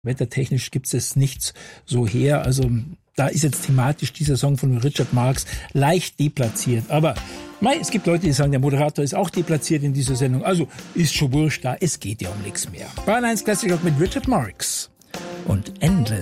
Wettertechnisch gibt es nichts so her. Also da ist jetzt thematisch dieser Song von Richard Marx leicht deplatziert. Aber es gibt Leute, die sagen, der Moderator ist auch deplatziert in dieser Sendung. Also ist schon wurscht da. Es geht ja um nichts mehr. Bayern 1 Classic Rock mit Richard Marx und Endless.